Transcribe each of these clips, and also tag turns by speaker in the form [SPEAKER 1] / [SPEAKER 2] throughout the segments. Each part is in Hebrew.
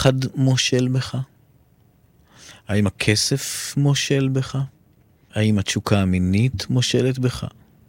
[SPEAKER 1] הפחד מושל בך? האם הכסף מושל בך? האם התשוקה המינית מושלת בך?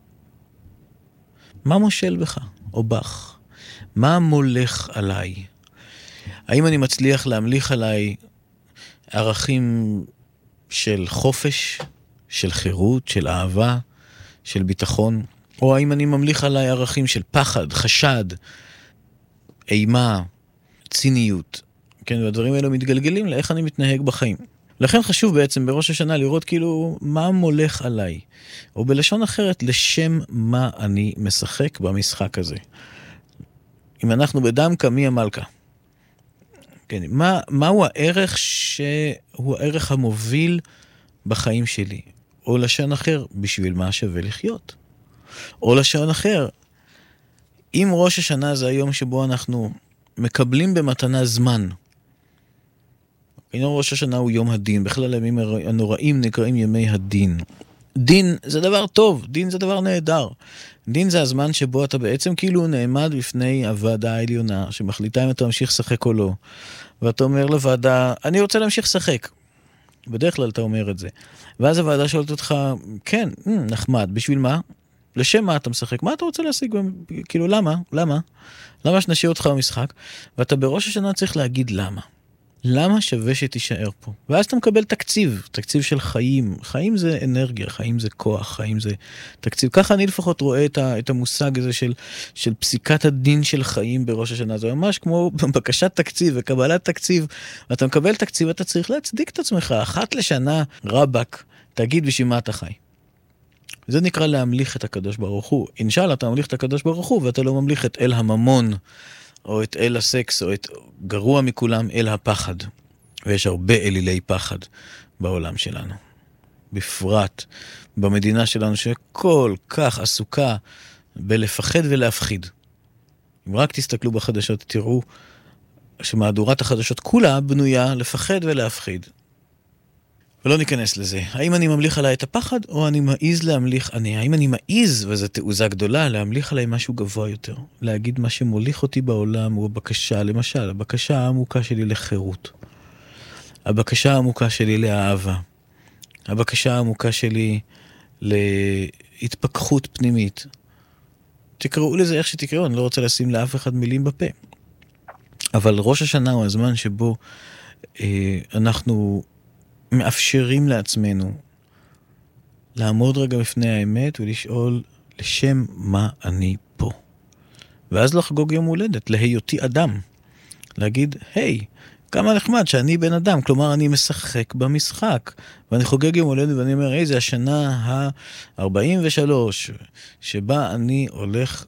[SPEAKER 1] מה מושל בך או בך? מה מולך עליי? האם אני מצליח להמליך עליי ערכים של חופש, של חירות, של אהבה, של ביטחון? או האם אני ממליך עליי ערכים של פחד, חשד, אימה, ציניות? כן, והדברים האלו מתגלגלים לאיך אני מתנהג בחיים. לכן חשוב בעצם בראש השנה לראות כאילו מה מולך עליי, או בלשון אחרת, לשם מה אני משחק במשחק הזה. אם אנחנו בדמקה, מי המלכה? כן, מהו הערך שהוא הערך המוביל בחיים שלי? או לשון אחר, בשביל מה שווה לחיות? או לשון אחר, אם ראש השנה זה היום שבו אנחנו מקבלים במתנה זמן, ראש השנה הוא יום הדין, בכלל הימים הנוראים נקראים ימי הדין. דין זה דבר טוב, דין זה דבר נהדר. דין זה הזמן שבו אתה בעצם כאילו נעמד בפני הוועדה העליונה, שמחליטה אם אתה ממשיך לשחק או לא. ואתה אומר לוועדה, אני רוצה להמשיך לשחק. בדרך כלל אתה אומר את זה. ואז הוועדה שואלת אותך, כן, נחמד, בשביל מה? לשם מה אתה משחק? מה אתה רוצה להשיג? כאילו, למה? למה שנשאיר אותך במשחק? ואתה בראש השנה צריך להגיד למה. למה שווה שתישאר פה? ואז אתה מקבל תקציב של חיים. חיים זה אנרגיה, חיים זה כוח, חיים זה תקציב. ככה אני לפחות רואה את המושג הזה של פסיקת הדין של חיים בראש השנה. זה ממש כמו בקשת תקציב וקבלת תקציב. אתה מקבל תקציב, אתה צריך להצדיק את עצמך. אחת לשנה, רבק, תגיד בשביל מה אתה חי. זה נקרא להמליך את הקדוש ברוך הוא. אינשאללה, אתה ממליך את הקדוש ברוך הוא, ואתה לא ממליך את אל הממון, או את אל הסקס, או את גרוע מכולם, אל הפחד. ויש הרבה אלילי פחד בעולם שלנו. בפרט במדינה שלנו שכל כך עסוקה בלפחד ולהפחיד. אם רק תסתכלו בחדשות, תראו שמהדורת החדשות כולה בנויה לפחד ולהפחיד. ולא ניכנס לזה. האם אני ממליך עליי את הפחד, או אני מעיז להמליך אני? האם אני מעיז, וזו תעוזה גדולה, להמליך עליי משהו גבוה יותר? להגיד מה שמוליך אותי בעולם הוא הבקשה, למשל, הבקשה העמוקה שלי לחירות. הבקשה העמוקה שלי לאהבה. הבקשה העמוקה שלי להתפכחות פנימית. תקראו לזה איך שתקראו, אני לא רוצה לשים לאף אחד מילים בפה. אבל ראש השנה הוא הזמן שבו אנחנו מאפשרים לעצמנו לעמוד רגע בפני האמת ולשאול לשם מה אני פה. ואז לחגוג יום הולדת, להיותי אדם. להגיד, היי, כמה נחמד שאני בן אדם, כלומר אני משחק במשחק. ואני חוגג יום הולדת ואני אומר, היי, זה השנה ה-43 שבה אני הולך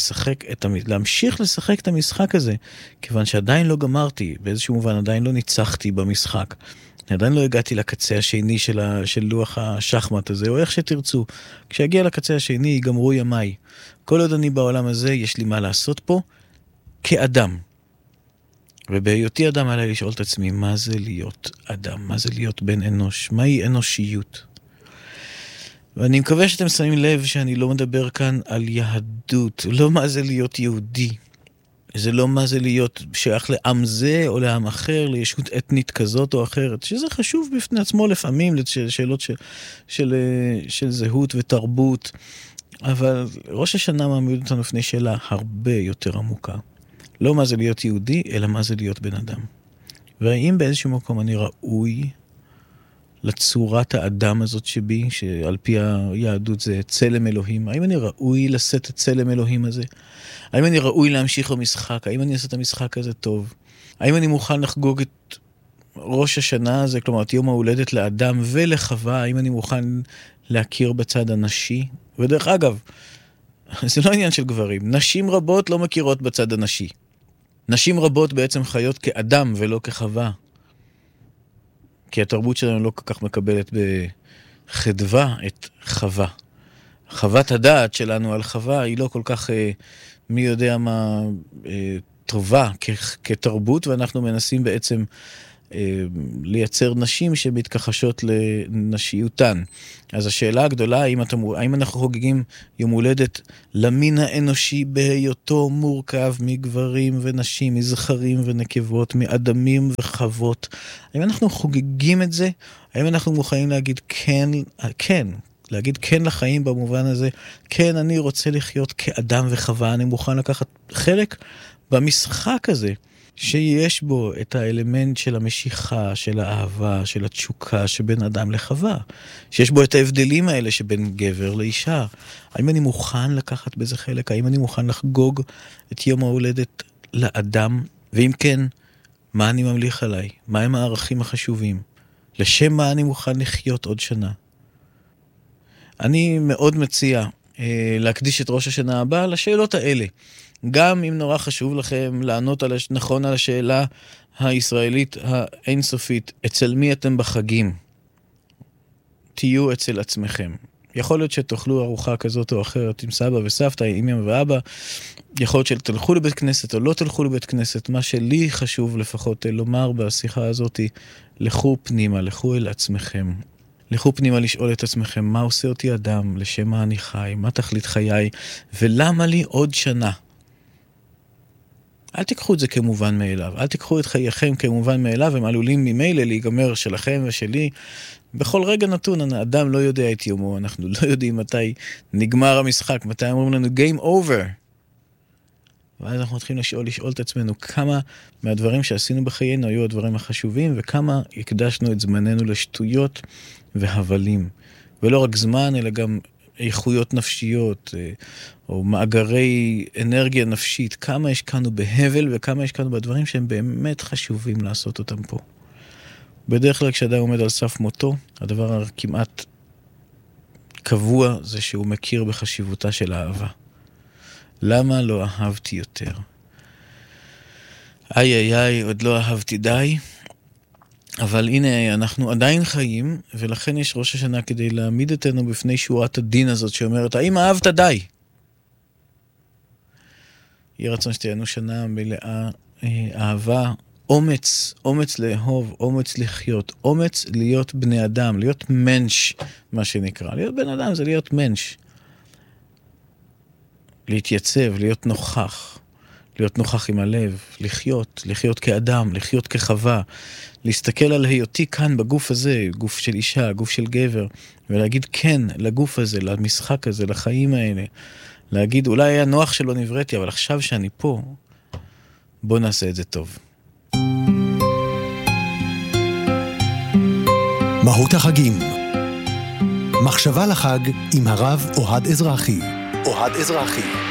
[SPEAKER 1] להמשיך לשחק את המשחק הזה, כיוון שעדיין לא גמרתי, באיזשהו מובן עדיין לא ניצחתי במשחק. עדיין לא הגעתי לקצה השני של לוח השחמט הזה, או איך שתרצו. כשהגיע לקצה השני, ייגמרו ימיי. כל עוד אני בעולם הזה, יש לי מה לעשות פה כאדם. ובהיותי אדם עליי לשאול את עצמי, מה זה להיות אדם? מה זה להיות בן אנוש? מהי אנושיות? ואני מקווה שאתם שמים לב שאני לא מדבר כאן על יהדות. לא מה זה להיות יהודי. זה לא מה זה להיות שייך לעם זה או לעם אחר, לישות אתנית כזאת או אחרת, שזה חשוב בפני עצמו לפעמים לשאלות של זהות ותרבות, אבל ראש השנה מעמיד אותנו לפני שאלה הרבה יותר עמוקה. לא מה זה להיות יהודי, אלא מה זה להיות בן אדם. והאם באיזשהו מקום אני ראוי לצורת האדם הזאת שבי, שעל פי היהדות זה צלם אלוהים, האם אני ראוי לשאת את צלם אלוהים הזה? האם אני ראוי להמשיך במשחק? האם אני אעשה את המשחק הזה טוב? האם אני מוכן לחגוג את ראש השנה הזה, כלומר את יום ההולדת לאדם ולחווה? האם אני מוכן להכיר בצד הנשי? ודרך אגב, זה לא עניין של גברים. נשים רבות לא מכירות בצד הנשי. נשים רבות בעצם חיות כאדם ולא כחווה. כי התרבות שלנו לא כל כך מקבלת בחדווה את חווה. חוות הדעת שלנו על חווה היא לא כל כך מי יודע מה טובה כתרבות, ואנחנו מנסים בעצם לייצר נשים שמתכחשות לנשיותן. אז השאלה הגדולה, האם אנחנו חוגגים יום הולדת למין האנושי בהיותו מורכב מגברים ונשים, מזכרים ונקבות, מאדמים וחוות? האם אנחנו חוגגים את זה? האם אנחנו מוכנים להגיד כן, להגיד כן לחיים במובן הזה? כן, אני רוצה לחיות כאדם וחווה, אני מוכן לקחת חלק במשחק הזה, שיש בו את האלמנט של המשיכה, של האהבה, של התשוקה שבין אדם לחווה, שיש בו את ההבדלים האלה שבין גבר לאישה. האם אני מוכן לקחת בזה חלק? האם אני מוכן לחגוג את יום ההולדת לאדם? ואם כן, מה אני ממליך עליי? מה הם הערכים החשובים? לשם מה אני מוכן לחיות עוד שנה? אני מאוד מציע להקדיש את ראש השנה הבאה לשאלות האלה. גם אם נורא חשוב לכם לענות נכון על השאלה הישראלית האינסופית, אצל מי אתם בחגים? תהיו אצל עצמכם. יכול להיות שתאכלו ארוחה כזאת או אחרת עם סבא וסבתא, עם אמא ואבא. יכול להיות שתלכו לבית כנסת או לא תלכו לבית כנסת. מה שלי חשוב לפחות לומר בשיחה הזאת, לכו פנימה, לכו אל עצמכם. לכו פנימה לשאול את עצמכם, מה עושה אותי אדם? לשם מה אני חי? מה תכלית חיי? ולמה לי עוד שנה? אל תיקחו את זה כמובן מאליו. אל תיקחו את חייכם כמובן מאליו. הם עלולים ממילא להיגמר שלכם ושלי. בכל רגע נתון, האדם לא יודע את יומו. אנחנו לא יודעים מתי נגמר המשחק, מתי אומרים לנו game over. ואז אנחנו מתחילים לשאול את עצמנו כמה מהדברים שעשינו בחיינו היו הדברים החשובים, וכמה הקדשנו את זמננו לשטויות והבלים. ולא רק זמן, אלא גם איכויות נפשיות, או מאגרי אנרגיה נפשית. כמה השקענו בהבל, וכמה השקענו בדברים שהם באמת חשובים לעשות אותם פה. בדרך כלל כשאדם עומד על סף מותו, הדבר כמעט קבוע זה שהוא מכיר בחשיבותה של האהבה. למה לא אהבתי יותר? איי, עוד לא אהבתי די. אבל הנה, אנחנו עדיין חיים, ולכן יש ראש השנה כדי להעמיד אותנו בפני שורת הדין הזאת, שאומרת, האם אהבת די? יהיה רצון שתהיינו שנה מלאה אהבה, אומץ לאהוב, אומץ לחיות, אומץ להיות בני אדם, להיות מנש, מה שנקרא. להיות בן אדם זה להיות מנש. להתייצב, להיות נוכח עם הלב, לחיות כאדם, לחיות כחווה, להסתכל על היותי כאן בגוף הזה, גוף של אישה, גוף של גבר, ולהגיד כן לגוף הזה, למשחק הזה, לחיים האלה. להגיד, אולי היה נוח שלא נבראתי, אבל עכשיו שאני פה, בוא נעשה את זה טוב.
[SPEAKER 2] מהות החגים. מחשבה לחג עם הרב אוהד אזרחי. אוהד אזרחי.